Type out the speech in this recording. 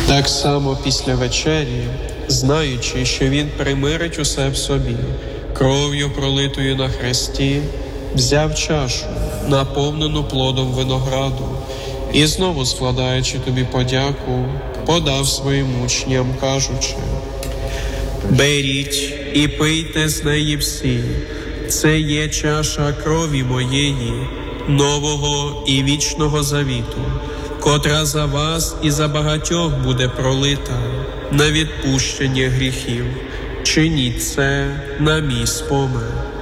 Так само після вечері, знаючи, що Він примирить усе в собі, кров'ю пролитою на хресті, взяв чашу, наповнену плодом винограду, і знову, складаючи тобі подяку, подав своїм учням, кажучи: «Беріть і пийте з неї всі, це є чаша крові моєї, нового і вічного завіту, котра за вас і за багатьох буде пролита на відпущення гріхів. Чиніть це на мій спомин».